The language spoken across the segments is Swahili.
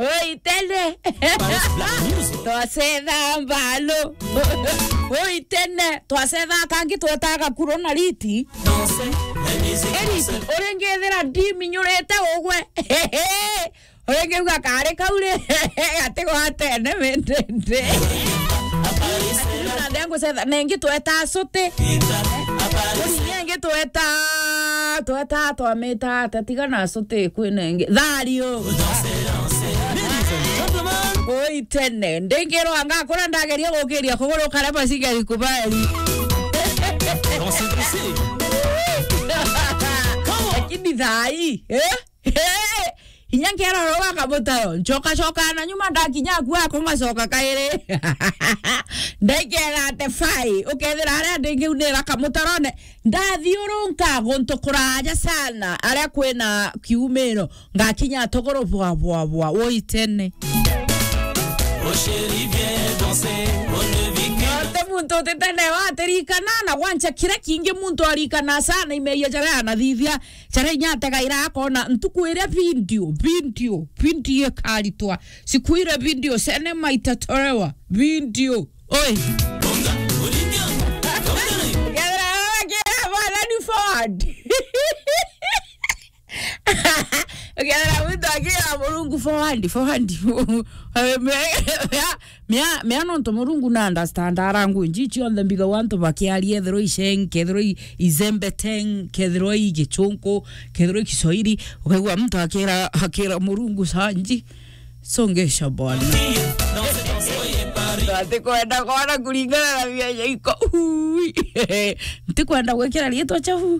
Oi tene. Twacetha mbalo. Oi tene. Twacetha kangi twetaga kurona riti. Eriti orengethera ndimi nyurete ogwe. Orengeuga kare kaure. Atego atene mentende. Ndengo setha nengi tweta sote. Nengi tweta twameta tatigana sote kwinenge. Thario. Oi tene ndengero anga kora ndageria gukiria kuguru kareba sigari kubali. Lakini thai inyangera roga kabutayo choka na nyuma ndakinya kwa kongacoka kaire ndegera te fai ukethira aria ndingiunira kamutarone ndathiurunka guntokuraja sana aria kwina kiumiro ngakinya togoro bwa oi tene. Oh chérie viens danser on ne vit que muntu tetene waterikana na wancha kira kingi muntu arikana sana imeya jarana thithia chare nyate gaira akona ntukwire video kalitwa sikuire video sene maitatorewa video oi Ogera mutu akia murungu forward. Mea non to murungu na understand arangu njichi on the bigger one to bakialie thero ishen kedro izembeteng kedro igichonko kedro kiswahili ukagwa mtu akira murungu sanji songesha bwana. Ntikwenda kuona kulingana na vya iko ntikwenda kuwekera lieto chafu.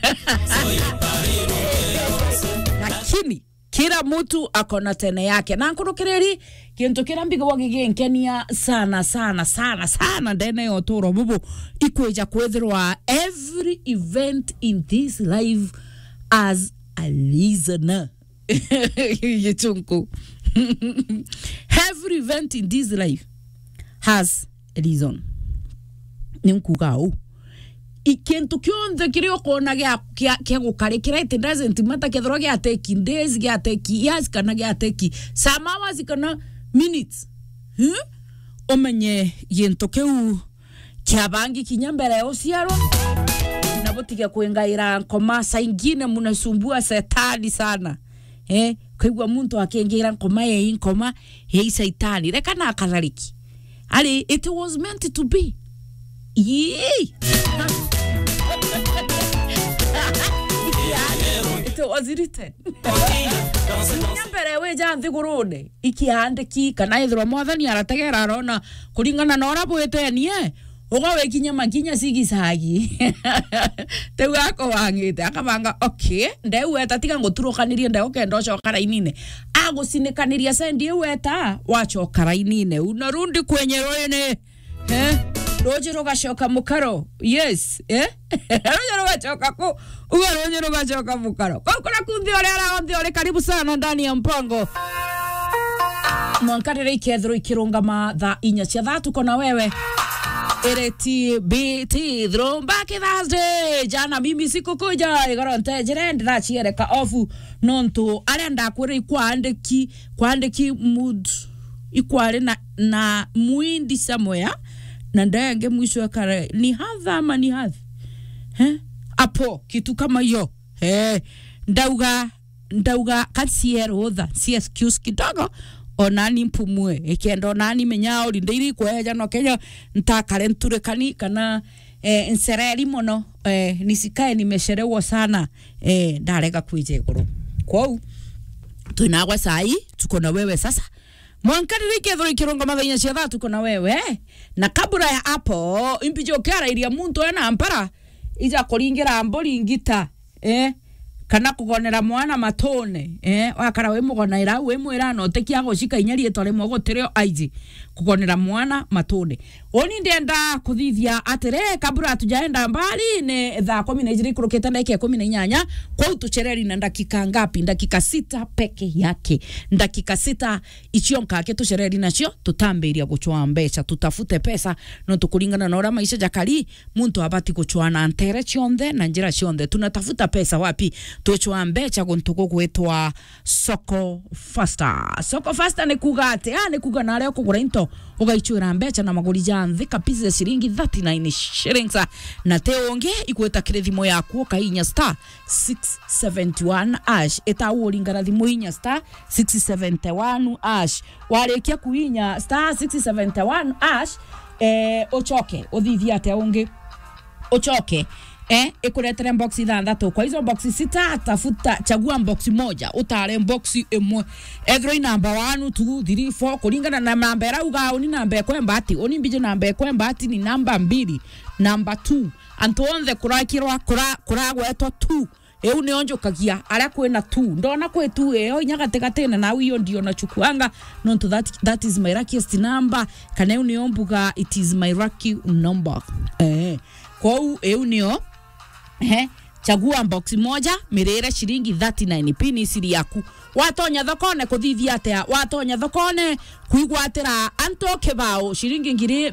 Lakini kila mtu akona tene yake na nkurukiriri kintu kira mbigo wagigenkenia sana ndene yotoro bubu ikweja kwethirwa every event in this life as a listener. Yitunku. Every event in this life has a reason. Ninkugao ikintu kyonthe kirio kona gya gukarikira it doesn't matter kethro gya take days gya take years kana gya take some hours kana minutes omenye yento keu kyabangi kinyambere osiaro na botiga kuengaira nkoma saingine munasumbua setani sana kwigwa muntu akengira nkoma ye nkoma he saitani reka na akarariki ali it was meant to be. It was written. Nyambere weja nthigurune ikihandiki kana ithro mwathani arategera arona kuringana na ora bwetenie ugawe kinya makinya sigisagi tewako wangite akabanga okay ndewe tatiga nguturukanirie ndewe kendo chokara inine agusinikaniria sendi weta wachokara inine unarundi kwenye roene Rojo gashoka mukaro. Yes, Rojo gachoka ku. Rojo gachoka mukaro. Kuna kundi ole karibu sana ndani ya mpango. Mwankarire ikethro ikirungama tha inya cia thatu kona wewe. Ereti BT Throwback Thursday. Jana mimi sikukuja igaronte jerende ndachiereka ofu nonto arenda kwire kwandiki mood ikware na muindi samoya. Na ndenge mwisho akara ni hadha ama ni hadhi apo kitu kama hiyo ndauga kansiero otha si excuse kidogo onani mpumue ekendo nani menyao ndiri kweja no Kenya ntakare nturekani kana nsereri mono nisikae nimesherewa sana ndarega kwije guru kwao tunagwa sai tuko na wewe sasa. Mwankarire kethro ikironga mathenya cia thatu kona wewe na kabura ya apo impijo kara iria muntu ena ampara ija kuringira mbori ngita kana kugonera mwana matone wakara we mugona ira we mwira no tekia goshika inyari etore mogotereo aiji kugonera mwana matone oni ndenda kuthithia atere kabura tujaenda mbali ne tha 10 kuruketa ndake 18 kwa utuchereri na dakika ngapi dakika 6 peke yake dakika 6 ichionka yake tuchereri nacio tutamberia guchwa mbeca tutafute pesa no tukulingana na ora maisha jakali muntu abati guchwana ntere chionde na njira chionde tunatafuta pesa wapi twechwa mbecha guntuko gwetwa Soko Faster ni kugate ni kuga na leo kugura into ugaichura mbecha na maguri janthi kapisa shilingi 39 shillings na teonge ikweta kirithimo yaku kainya star 671 ash etawuringana thimo inya star 671 ash warekia kuinya star 671 ash ochoke othithia teonge ochoke ikuletere boxi thanthatu kwa hizo boxi sita tafuta chagua boxi moja utare boxi imwe every number 1 2 3 4 kulingana na namba erauga oni namba ekwembati oni mbije namba ekwembati ni namba 2 namba 2 antoonze kurakirwa kuragwetwa 2 eu ni onjokagia ara kwena 2 ndona kwe 2 eo nyagategatene na wiyo ndio nachukuanga no to that is my luckiest number kana eu ni ombuga it is my lucky number kwa eu nio chagua boxi moja mirere shilingi 39 pini siri yaku watonya thokone kuthithia atia watonya thokone kuigwatira antoke bao shilingi ngiri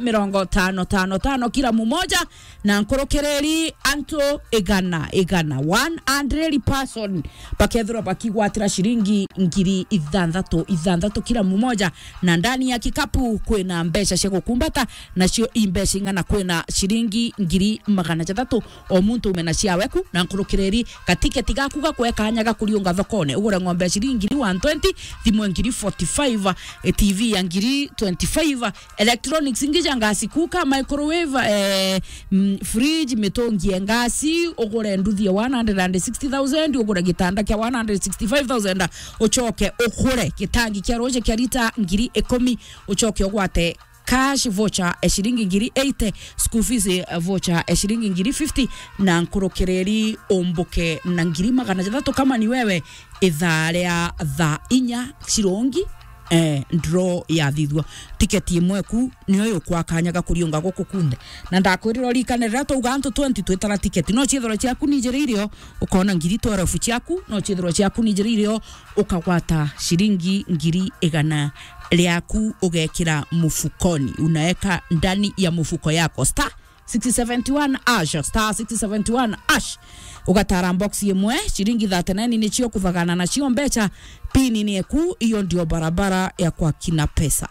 55 kila mmoja na nkorokereri anto igana 100 person pakethro pakigwatira shilingi ngiri 6 kila mmoja na ndani ya kikapu kwena mbeca cia gukumbata na cio imbeca ngana kwena shilingi ngiri 300 o muntu umena cia weku na nkorokereri katiketi gaku gakweka nyaga kuriunga thokone ugure ng'ombe shilingi ngiri 120 thimo ngiri 45 TV ya ngiri 25 electronics ngija ngasi kuka microwave fridge mitongi ngasi ugure nduthie 160,000 ugure gitanda kya 165,000 uchoke ukure kitangi kya roje kya lita ngiri 10 uchoke ugwate cash voucher shilingi ngiri 80 school fees voucher shilingi ngiri 50 na nkorokereri omboke na ngiri 300 kama ni wewe itharia tha inya cirongi draw ya thithwa tiketi imwe ku niyo kwa kanyaga kuriunga goko kunde na ndakwirira rikanira tuganto 20 twetara tiketi no chithoro ciaku nijeririo ukona ngiri 12 ciaku no chithoro ciaku nijeririo ukagwata shilingi ngiri 100 liaku ugekira mufukoni unaeka ndani ya mufuko yako star 671 ash star 671 ash ugatara box yemwe shilingi 39 ni chio kuvagana na chio mbecha pini ni eku iyo ndio barabara ya kwa kina pesa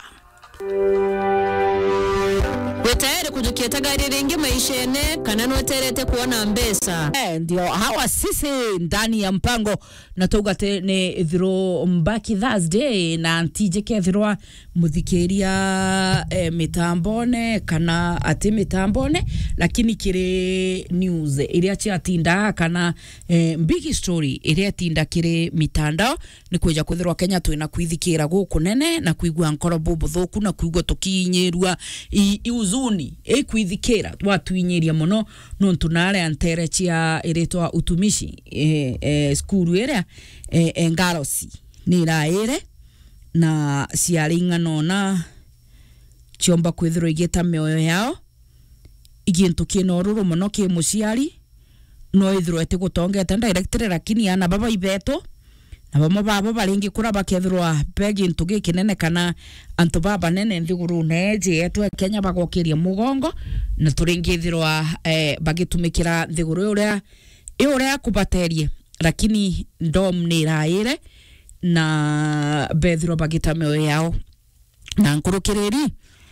wetayari kujukieta gari ringi maishene kana noterete kuona mbesa ndio hawa sisi ndani ya mpango na tugate ne thiro mbaki Thursday na antije ke thiro muthikiria mitambone kana ati mitambone lakini kire news iria chiatinda kana big story iria tinda kire mitandao ni kuja kuthirwa Kenya twina kwithikira guku nene na kuigwa nkoro bobo thoku na kuigwa tukinyerua iuzuni kwithikira twatwinyeria muno no tunare antere chia iretwa utumishi skuru area engarosi ni raire na ciaringa nona chiomba kwithiro igeta meoyo yao igintu kinoruru muno ki muciari no ithiro ete gutongeta director lakini ana baba ibeto na bamo babo baringi kura bakethirwa pegi ntugi kinene kana antu baba nene nthiguru neje etwe Kenya bagokiria mugongo na turingithirwa bagitumikira nthiguru uria kubaterie lakini ndom ni raire na bethiro bagitame yao na nkurukiriri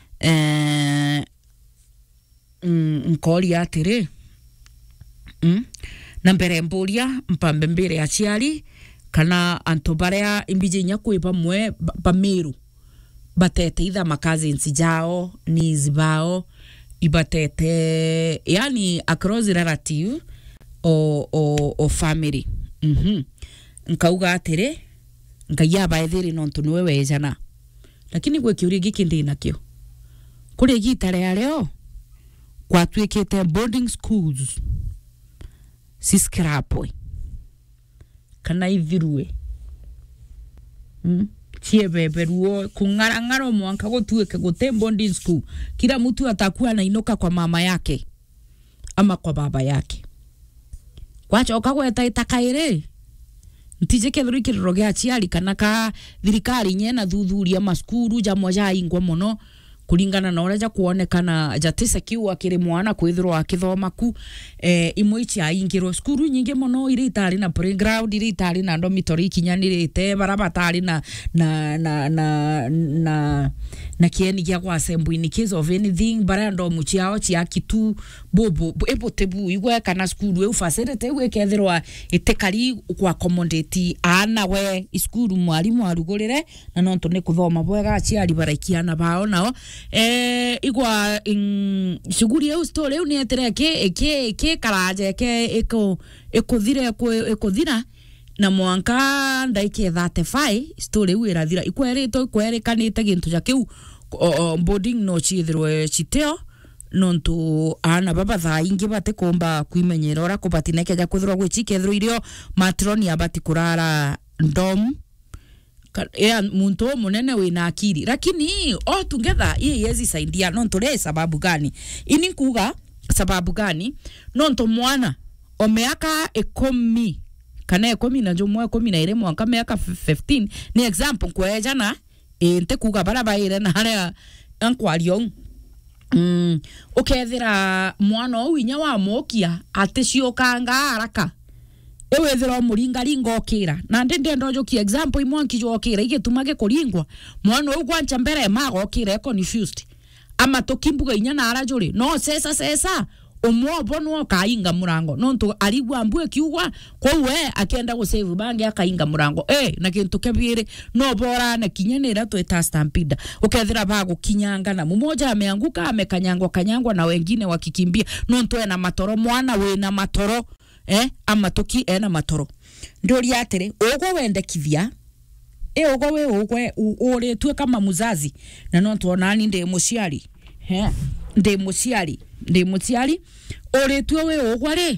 nkori atire na mbere mburia mpambe mbere aciari kana antobarea imbije nyakwe pamwe pamiru batete itha makazi jao ni zibao ibatete yani across relative o family nkauga atire nkayaba ethiri nontu niwe wejana lakini gwe kiuri giki ndi nakio kuri gitare ya leo kwatwikite boarding schools siskrapoi kana ithirue chiebeberuo kungarangaro mwanka gotueke gote boarding school kila mtu atakuwa na inoka kwa mama yake ama kwa baba yake kwacho kagweta itakaire ntije kethuru kirogea chiari kana ka thirikari nyena thuthuria maskuru jamwe ja ingwa muno kuringana na ureja kuonekana jatisa kiwa kiri mwana kwithirwa akithoma ku imwe icia ingiro skuru nyingi muno iri itari na playground iri itari na dormitory kinyanirite barabatari na kieni gya kwa assembly in case of anything barando muchiao chia kitu bobo ebotebu igwe kana skuru e facility we kethirwa itekari kwa accommodate ana we skuru mwalimu arugurire na nonto ne kuthoma bwega aciari baraikiana bao nao igwa shuguri eu story eu ni etere ke karaje ke ekuthira na mwanka ndaike 35 story eu irathira ikwerekanite gintu ja kiu boarding no chithirwe chiteo nonto ana baba tha ingi bate komba kwimenyera ora kubatineke ja kuthirwa gwicikethirwo irio matroni abati kurara ndom muntu munene wina akiri lakini all together yezi saidia nonto le sababu gani ini kuga sababu gani nonto mwana o miaka 10 kana 10 na jomwe 11 mwaka miaka 15 ni example kwejana ente kuga barabaire na hara ankwarion ukethira mwana uinya wa mokia aticiokanga haraka ewethira muringaringa okira na ndende ndojoki example imwanki jokira igetumage kuringwa mwana ugwancha mbere magokira confused ama tokimbuga inya na arajuri no sesa omwobo no kainga murango nonto arigwa mbue kiugwa kwowe akenda go save bange akainga murango na kintu kebire no bora na kinyenera tweta stampede ukethira bago kinyanga na mumoja ameanguka amekanyangwa na wengine wakikimbia nonto ena matoro mwana we na matoro amatoki ena matoro ndori atere ogwo wendekithia ogwo we ogwe ore tue kama muzazi na no tuonani ndi muciari ndi muciari ore tue we ogwe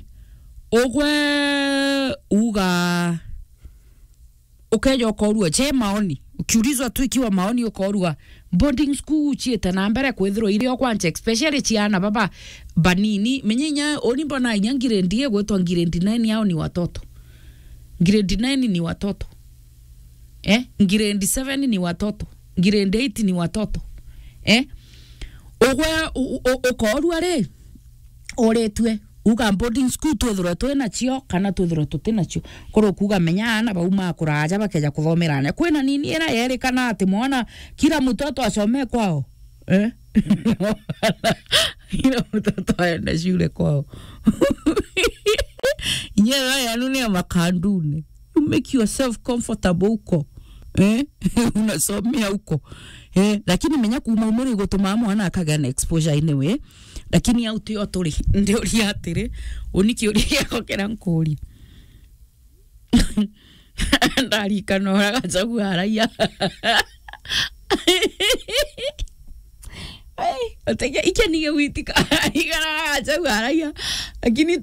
uga ukejo korua che maoni ukiulizwa tu ikiwa maoni ukorua boarding school chieta na mbere kwithiro ile okwanche especially chiana baba banini menyenya oni mbona inyangire ndie gwetwa grade 9 yao ni watoto grade 9 ni watoto grade 7 ni watoto grade 8 ni watoto ogwe ukorua re oretwe uga boarding school twithiro twena cio kana twithiro tutina cio koro kuga menyana bauma kuraja bakeja kuthomerana kwena nini era yerikana ati mwana kila mtoto asome kwao kila mtoto aende shule kwao nyera yanuni ya makandune you make yourself comfortable uko unasomea uko lakini menya kuma umuri gutuma mwana akagana exposure anyway lakini auti yo turi ndio riatire uniki uri yakokera nkuri ndari kanora gachagu haraya otege ikeni witika igara gachagu haraya lakini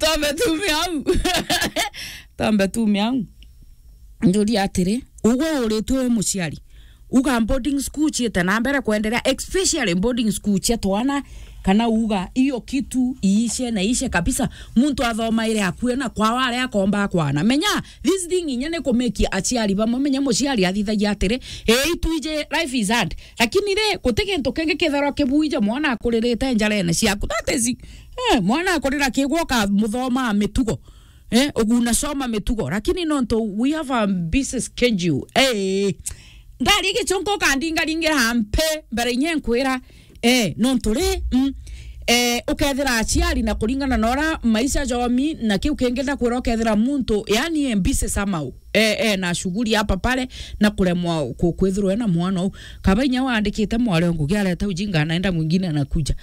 tombe tu miau ndio riatire ugo uri tu muciari uga boarding school chieta na mbere kuendelea especially boarding school chetwana kana uga iyo kitu iishe kabisa muntu athoma ile akuena kwa wale akomba kwana menya this thing inyane komeki achiari ba menya muciari athithagia atire tuije life is hard lakini re kutege ntokenge ketharo kebuija mwana akurerete njarene ciaku tatezi mwana akurira kigwoka muthoma mitugo oguna soma mitugo lakini nonto we have a business schedule ndari gichonko kandinga ringira hampe mbere nyenkwira nonto re ukethira aciari na kuringana nora maisha jomi na kiu kengenda kwira ukethira muntu yani mbise samau na shughuli hapa pale na kulemwa kwithirwe na mwana kabainya waandikite mwalengo giareta ujinga naenda mwingine anakuja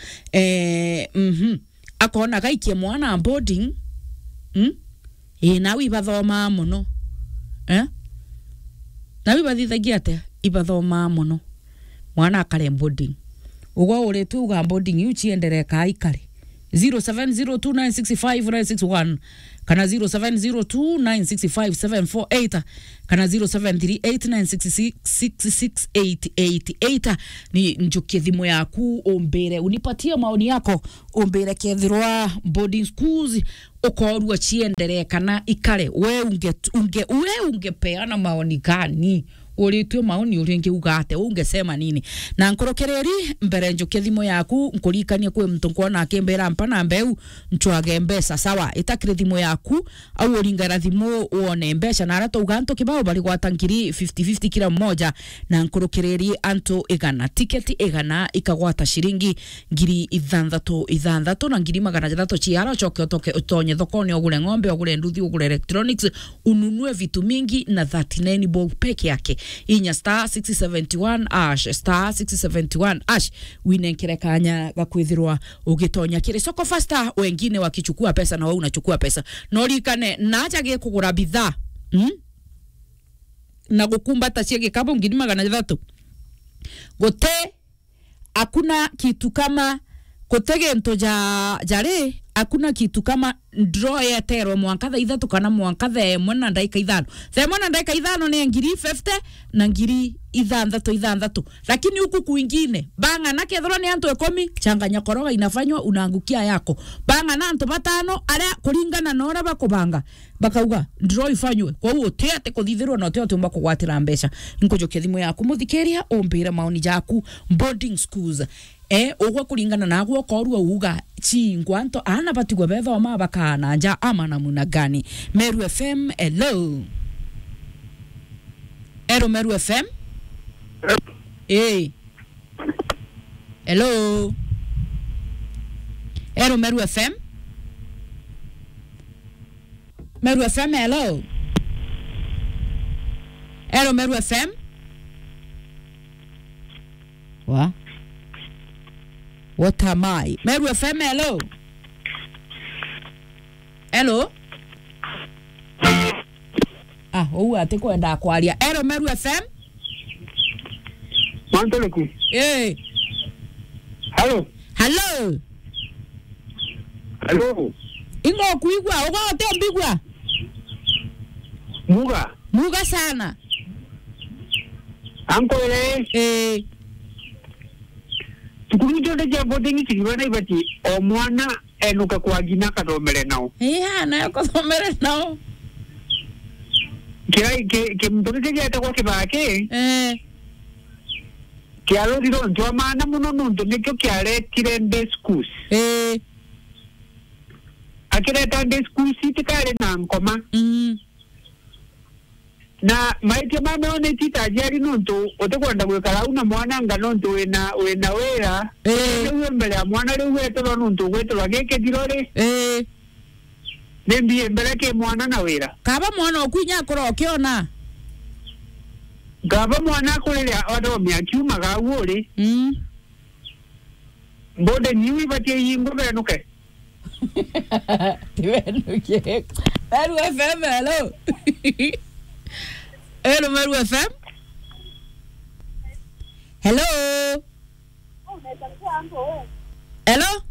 akona gaikie mwana boarding na wibathoma muno na wibathithagia ate ibathoma muno mwana akare boarding ugo uri tu ga boarding yu chiendere kaikare 0702965961 kana 0702965748 kana 0738966688 ni njukie thimu yaku ombere unipatie maoni yako ombere kethirwa boarding schools ukorua chiendere kana ikare we ungepeana maoni gani uritwe maoni uringi ugate ungesema nini na nkorokereri mbere njoke thimo yaku nkurikania kwe mtu kuona akembera mpana mbeu nchwage mbesa sawa itakire thimo yaku au uringara thimo uone mbesha na arato uganto kibao bali gwatangiri 50-50 kila mmoja na nkorokereri anto igana tiketi igana ikagwata shiringi ngiri ithandatu na ngiri magana jathatu chiara choke otoke utonye thokoni ogure ng'ombe ogure nduthi ogure electronics ununue vitu mingi na 39 bob peke yake inya star 671 ash star 671 ash winenkere kanya gakwithirwa ugitonya kire soko faster wengine wakichukua pesa na wewe unachukua pesa norikane naja kugura bidhaa na gukumbata ciege kabo ngiri magana jathatu gote hakuna kitu kama kotege nto jare hakuna kitu kama draw ya tero mwankatha ithatu kana mwankatha mwana ndaika ithano mwana ndaika ithano ni ngiri 50 na ngiri ithandatu lakini huku kuingine banga na kethoro ni antu 10 changanya koroga inafanywa unaangukia yako banga na antu 5 aria kuringana na ora bakubanga bakauga draw ifanywe kwa hiyo tete kuthithirwa na tete umba kugwatira mbesha nkujoke thimu yaku muthikeria ombira maoni jaku boarding schools ogwa kuringana na agwo korwa uga chingwanto ana batigwa betho ma bakana nja ama na muna gani Meru FM hello Meru FM hello Meru FM Meru FM hello Meru FM What am I? Meru FM, hello. Hello. Ate kwenda kwaria. Hello, Meru FM. Manteleku. Hello. Hello. Hello. Ingo kuigwa, ote mbigwa. Muga sana. Ankole. Tukurujo de jambo dengi chigwana ibati omwana enuka kwa gina katomere nao. Na yako tomere nao. Ke mtoke ke atakwa kibake. Ke alo diro ntwa mana muno nunto nikyo kyale kirende schools. Akire tande schools itikale na nkoma. Na maite mame one tita jari nuntu otekwenda gwekala una mwana nga nuntu wena wera ewe mbele ya mwana le wetelo nuntu wetelo geke dirore nembi mbele ke mwana na wera kaba mwana okunya koro kiona gaba mwana kulele wado myakuma gawole mbode niwi batie yingo benuke tiwenuke Meru FM hello Hello, Meru FM. Hello. Hello.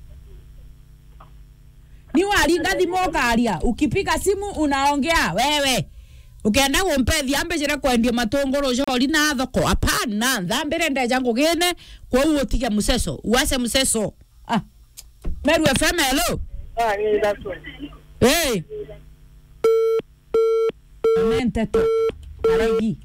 Ni waringa thimo karia. Ukipiga simu unaongea wewe. Ukienda kumpethi ambe jira kwendia matongoro jori na thoko. Hapana, thambere ndeja ngugene kwa uo tige museso. Uase museso. Meru FM hello. Ni dato. Menteto. Aragi.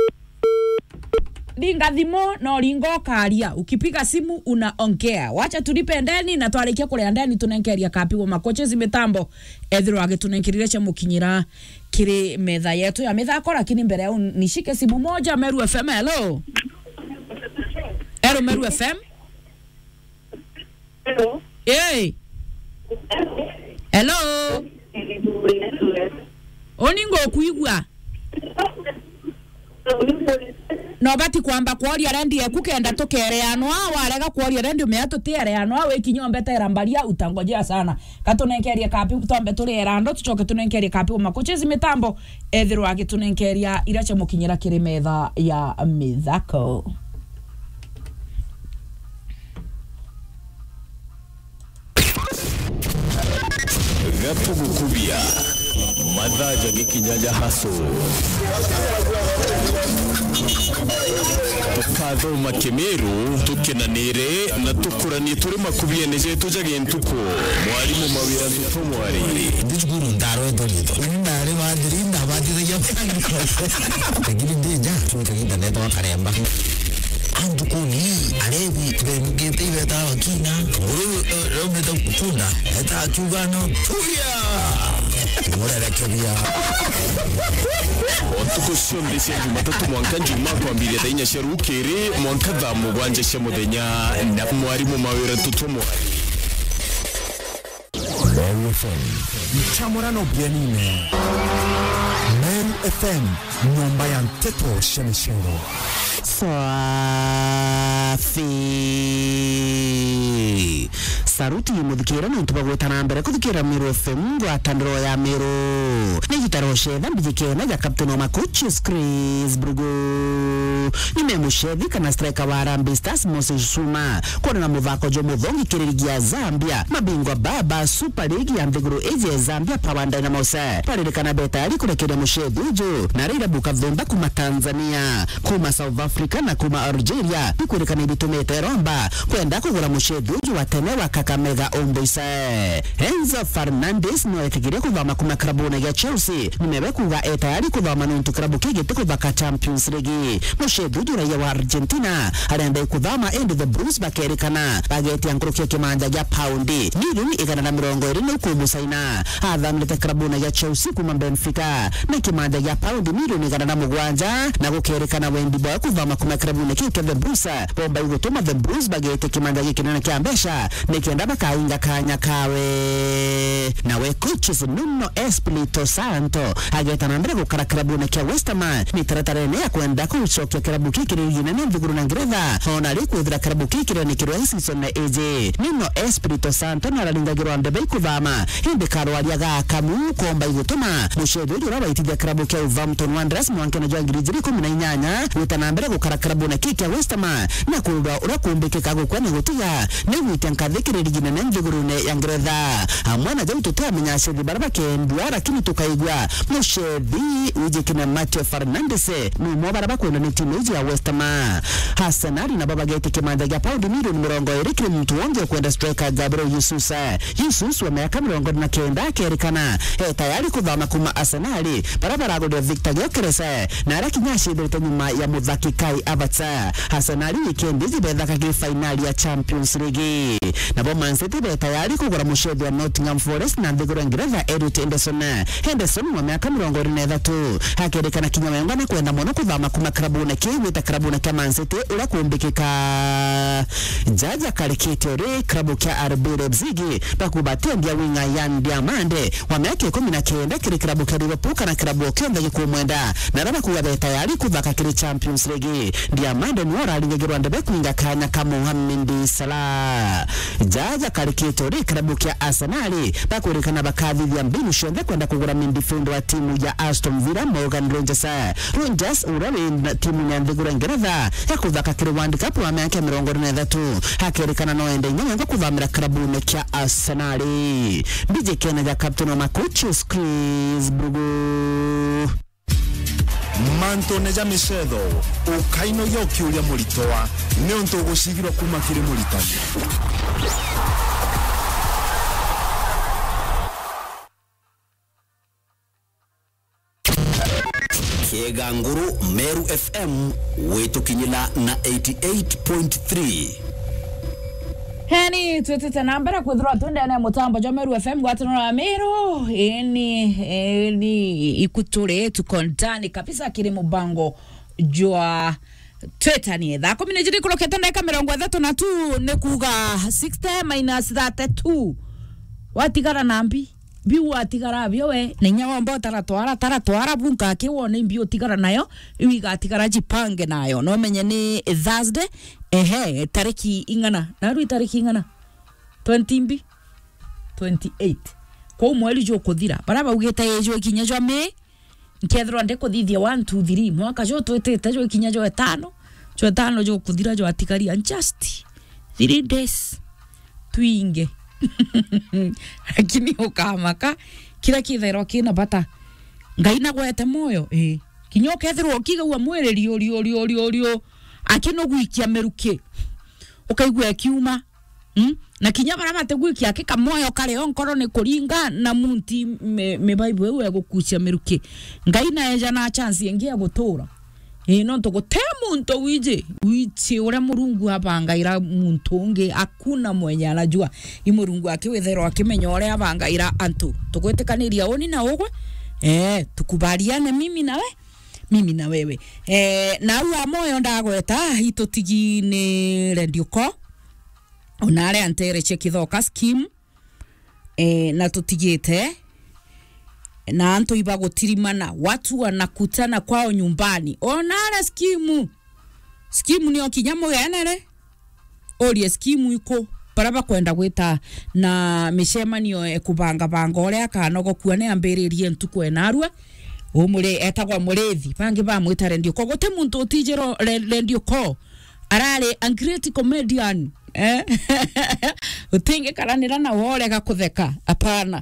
Linga thimo no lingo karia. Ukipiga simu unaongea. Wacha tulipe ndeni na twarikia kule ndeni tunenkeria kapigo makoche zimetambo. Ethiro age tunenkirirecha mukinyira kiri metha yetu ya mithako lakini mbere yao nishike simu moja Meru FM hello. Meru FM. Hello. Hello. Oningo kuigwa. No bati kwamba kwaria rendi ekukenda tukereanwa warega kwaria rendi umeato tiereanwa we kinyombe terambaria utangojea sana katunenkeria kapi utombe turerando tucoke tunenkeria kapi makochezi mitambo ethiro age tunenkeria iracha mukinyira kiri metha ya mithako Gatugukubia Madhaja gikinyaja haso tukathoma Kimiru tukinanire na tukurani turi makubie nije tujage ntuko mwalimu mawira tutomwari ndikuru ndaro ndolito ndare wadiri ndabadira yapanga kagiri ndeja tukagira neto karemba andukuni alebi bemgete beta wakina rometo kunda eta chugano tuya mora rekebia otukushon dise jumatatu mwanka juma kwa mbili dainya sharukere mwanka dhamu gwanje shamudenya na mwalimu mawira tutomwari Meru FM Mchamorano bienime Meru FM Nyumba ya Mteto Shemishero Safi Saruti muthikira nuntu bagwetana mbere kuthikira Meru FM ngwatandiro ya Meru Nigitaroshe thambijikena ya Captain wa Coaches Chris Brugo Nimemushethi kana striker wa Harambee Stars Moses Suma kona na muthako jo muthongi kiririgia Zambia mabingwa baba Super League ya Ndeguru Eje Zambia Power Dynamos paririkana betari kurekera mushethi ujo na rira buka vemba kuma Tanzania kuma South Africa na kuma Algeria ikurikana ibitumete romba kwenda kugura mushethi ujo wa tene wa Kakamega Omboisa Enzo Fernandez no etigire kuvama kuma krabuna ya Chelsea nimebe kuga etayari kuvama nuntu krabu kigete kuvaka Champions League mushethi ujo ya wa Argentina arenda kuvama end the Blues bakerikana bageti yankruke kimanja ya paundi milioni igana na mirongo irine kumusaina athamite krabuna ya Chelsea kuma Benfica na kimanja ya paundi milioni igana na mugwanja na gukerikana wendi boy kuvama kuma krabuna kike the Blues bomba igutuma the Blues bageti kimanja gikinana kya mbesha nikienda bakainga kanya kawe nawe coaches Nuno Espirito Santo ageta na mbere gukara krabuna kya West Ham ni taratarene ya kwenda kuchokia krabu kikiri yinene mviguru na Ngereza ona likwithira krabu kikiri ni kirwa season na eje Nuno Espirito Santo naralingagirwa ndebe kuvama hindi karwaria gakamu komba igutuma mushethi uyu rabaitithia krabu kya Wolverhampton Wanderers mwanke na jangiriji 18 witana mbere gukara krabu na kiki ya West Ham na kuruda urakumbikika gukwa ni gutiga ni witanka thikiriri yinene mviguru ne ya Ngereza amwana jau tutamenya shethi baraba kendwa lakini tukaigwa mushethi uje kina Mateo Fernandes ni mo baraba kwenda ni timu ya West Ham Arsenal na baba gete kimanda ya paundi milioni 20 kile mtu wange kwenda striker Gabriel Jesus wa miaka 29 kerikana tayari kuvama kuma Arsenal barabara go Victor Gyökeres na rakinyashi ndete nyuma ya muthaki Kai Havertz Arsenal weekend izi bethaka ki final ya Champions League na bo Man City tayari kugura mushethi wa Nottingham Forest na ndegura Ngereza Elliot Henderson wa miaka 23 hakerikana kinyama yangana kwenda mono kuvama kuma krabuna kiwita krabuna kya Man City urakumbikika jaja karikitore krabu kya RB Leipzig bakubatendia winga Yan Diamande wa miaka 19 kiri krabu kya Liverpool kana krabu kenda yikumwenda na raba kuwa tayari kuvaka kiri Champions League Diamande ni ora alingegirwa ndebe kuinga kanya kama Mohamed Salah jaja karikitore krabu kya Arsenal bakurikana bakadhi ya mbinu shonde kwenda kugura midfielder wa timu ya Aston Villa Morgan Rogers urabe timu ya ndegura Ngereza ya kuvaka kiri World Cup wa miaka 23 hakerikana noende nyengo kuvamira krabune kya Arsenal DJ Kenya ya captain wa Coaches Chris Brugo Mantone ja Misedo ukaino yoki ulia mulitoa neonto gusigirwa kuma kiri mulitani Keganguru Meru FM wetu kinyila na 88.3 Heni tuetete nambara kwithirwa tunde na mutambo jo Meru FM gwatanora Meru eni ikuture tukontani kabisa kiri mubango jwa twetanie tha 10 kuloketa ndeka 32 ne kuga 60 minus 32 watigara nambi biu atigara biowe nenya mbo taratwara bunka kiwone mbio tigara nayo iwiga tigara jipange nayo no menye ni Thursday tariki ingana naru tariki ingana 20 28 kwa mweli jo kuthira baraba ugeta ejo ikinya jo me nkethro ande kuthithia 1 2 3 mwaka jo twetete jo ikinya jo 5 jo kuthira jo atigari just 3 days twinge lakini ukamaka kila kithero kina bata ngai na gwete moyo kinyo kethirwo kiga wa mwere rio akino gwikia meruke ukaigwa kiuma na kinya bara bategwikia akika moyo kare onkoro ni kuringa na munti me bible we gukucia meruke ngai na eja na chance yengia gutura no to gote muntu wichi ure murungu abangaira muntu ungi akuna mwenye anajua imurungu akiwethero akimenya ure abangaira antu tugwetekaniria oni na ogwe tukubaliane mimi na wewe na uwa moyo ndagweta hitutigi ni Radio Co onare antere chekithoka scheme na tutigite na anto iba gutirimana watu wanakutana kwao nyumbani onare scheme ni okinyamo yanere orie scheme iko baraba kwenda gwita na mishemanio ekubanga banga oria kanogo kuane ambiririe ntuko enarua umure etagwa murethi bangi ba mwita Radio Co gote muntu utijero Radio Co arare a great comedian utinge karanira na wore gakutheka apana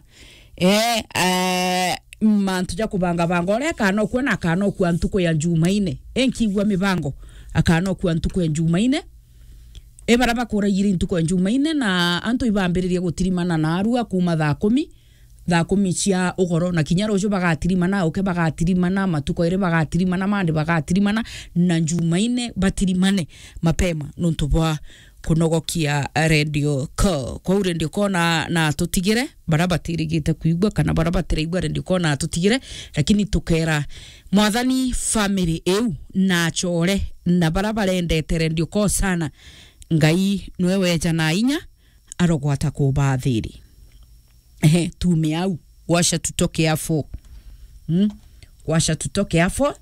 mantu ja kubanga bango le kana kuona kana ku antuko ya Jumaine enkigwa mibango akana ku antuko ya Jumaine baraba kora yiri ntuko ya Jumaine na antu ibambiririe gutirimana na arua kuma thaa 10 cia ugoro na kinyaro jo bagatirimana oke bagatirimana matuko ire bagatirimana mande bagatirimana na Jumaine batirimane mapema nonto bwa kunogokia Radio Co kwa Radio Co na tutigire baraba tirigite kuigwa kana baraba tirigwa Radio Co na tutigire lakini tukera mwathani family eu na chore na baraba rendete Radio Co sana ngai nwe weja na inya arogwata kubathiri tume au washa tutoke afo washa tutoke afo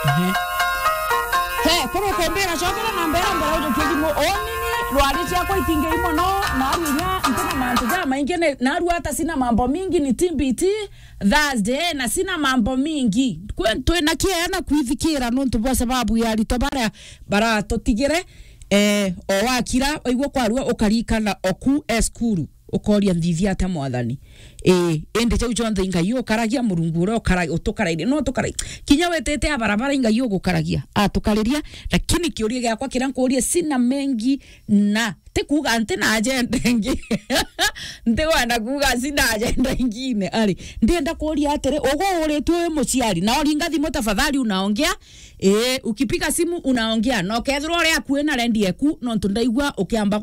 kore kombera chokera na mbera ujo kidimo onini rwali chako itinge imo no na arunya ntana mantu jama ingene na aru hata sina mambo mingi ni TBT Thursday na sina mambo mingi kwentu na kiana kuithikira nontu bwa sababu ya litobara bara totigire o wakira oigwo kwarua ukarikana oku eskuru ukoria nthithia ta mwathani ende chau chonthe ingai ukaragia murungura utukaraire no tukarai kinya wetete barabara ingai ugukaragia tukariria lakini kiuria gyakwa kirankuria sina mengi na tekuga ante na agenda ingi ndewa na kuga sina agenda ingine ali ndienda kuria atere ugo uretwe muciari na oringa thimo tafadhali unaongea ukipiga simu unaongea no kethro ore akuena rendi eku no ntundaigwa ukiamba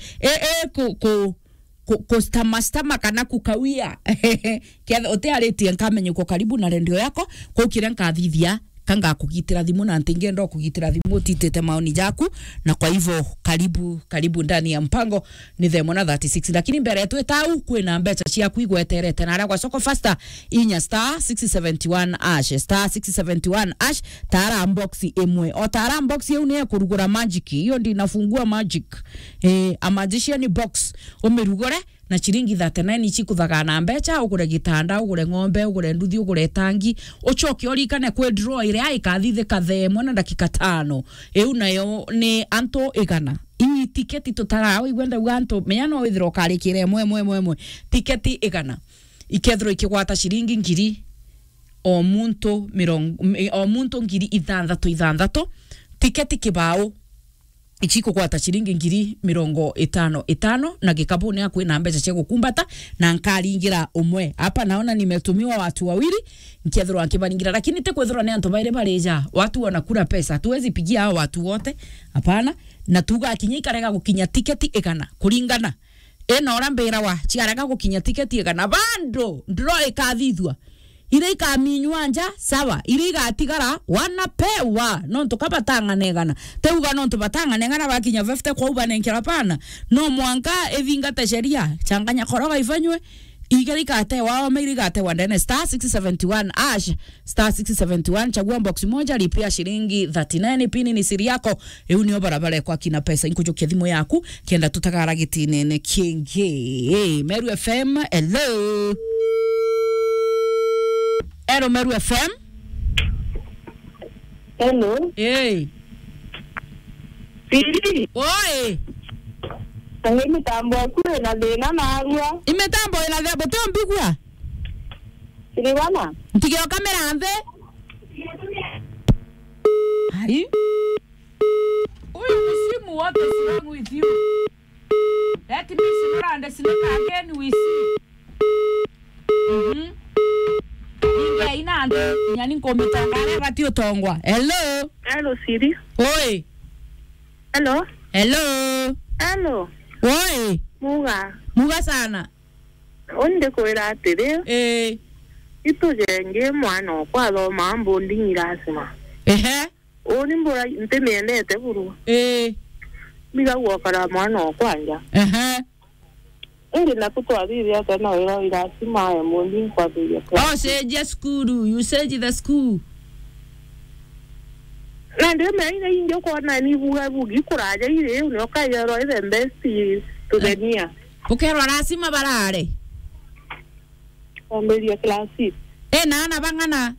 kustama kana kukawia ketha utearetie nkamenye ko karibu na rendio yako ko kire nkathithia kanga kugitira thimu na ntingenda kugitira thimu titete maoni jaku na kwa hivyo karibu ndani ya mpango ni themo na 36 lakini mbere yetu etau kwina mbecha cia kuigweterete na kwa soko faster inya star 671 ash star 671 ash tara unbox emwe o tara unbox yeu ni kurugura magic hiyo ndi nafungua magic a magician box umirugore na chiringi 39 chikuthaga na mbecha ugure gitanda ugure ng'ombe ugure nduthi ugure tangi uchoke orikane kwe draw ile aikathithe kathemo na dakika 5 eu nayo ni anto igana ini tiketi tutara igwenda uganto menyano withiro karikire mwe tiketi igana ikethro ikigwata chiringi ngiri o muntu ngiri ithandatu tiketi kibao ichiko kwa tachiringi ngiri 55 na gikabuni yako ina mbecha cia gukumbata na nkaringira umwe hapa naona nimetumiwa watu wawili nkethro akibaningira lakini tekwethro ni anto baire bareja watu wanakula pesa tuwezi pigia hao watu wote hapana na tuga akinyika rega gukinya tiketi igana kuringana ena orambira wa chiarega gukinya tiketi igana bando ndro ikathithwa ile ikaminywa nja sawa ile igatigara wanapewa nonto kabatanga negana teuga nonto batanga negana bakinya 50 kwa uba nenkera pana no mwanka evingata sheria changanya koroga ifanywe igerikate wao meirigate wandene star 671 ash star 671 chagua box moja lipia shilingi 39 pini ni siri yako eunio barabara kwa kina pesa inkujokia thimo yaku kienda tutakara gitinene kingi Meru FM hello Meru FM hello Pili oi tangi mitambo kule na dena na arua imetambo ina thabo te mbigwa siliwana ntigeo kamera ande hai what is wrong with you? Let me see around the cinema again we see. Inge inande nyani komitangale batio tongwa. Hello. Hello, Siri. Oi. Hello. Hello. Hello. Oi. Muga sana. Onde kwera atire. Itujenge mwana kwa lo mambo ndingirasima. Oni mbora ntemenete buru. Biga wakara mwana kwanja. Ende na kutwabiri hata na wera irasima ya mundi kwa bia. Oh, say just school. You said the school. Nande me injo ko na ni buga bugi kuraja ire uno kaya ro ide mbesti tudenia. Ukero rasima barare. Omedia klasi. Nana bangana.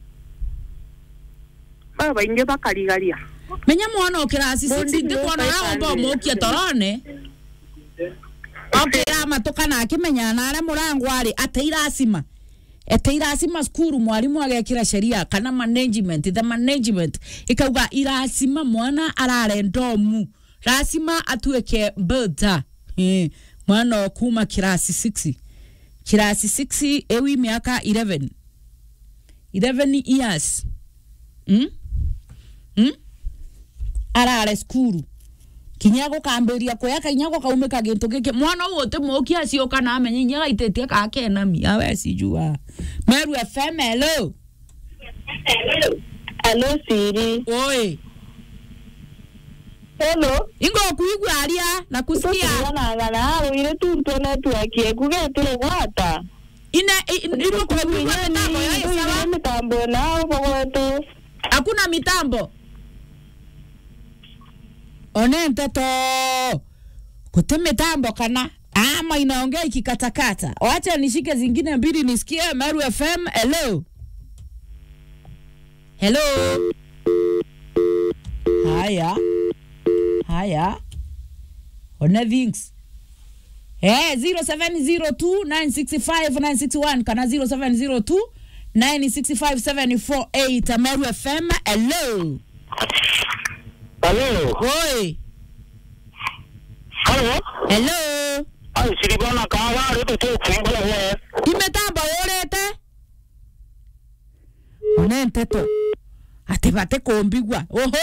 Baba inge bakarigaria. Menya mwana okirasi 6 ndikona yabo mokia torone. Okira matokana akimenya na ara murango ari ateirasima. Eteirasima skuru mwalimu agekira sheria kana management the management ikauga irasima mwana arare ndomu. Rasima atueke beta. Mwana kuma kirasi 6. Kirasi 6 ewi miaka 11 years. Arare skuru. Kinyago kamberia koya kinyago kaumeka gintu gike mwana wote moki acio kana amenye nyaga itetie ka kena mi awe sijua. Meru FM hello. Hello Siri. Oi. Hello. Ingo kuigwa aria na kusikia. Na ile tunto na tu akie kugetule gwata. Ino kwa mitambo ya sawa mitambo na bogoto. Hakuna mitambo. Onente to. Kute mitambo kana. Ama inaongea ikikatakata. Wacha nishike zingine mbili nisikie Meru FM. Hello. Hello. Haya. Ona things. 0702-965-961 kana 0702-965-748 Meru FM. Hello. Hello. Oi. Hello. Ai siribona kawa reto to kungala he. Imetamba orete. Onente to. Atebate kombigwa. Oho.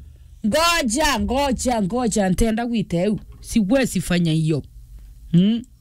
Ngoja ntenda gwiteu. Siwe sifanya hiyo.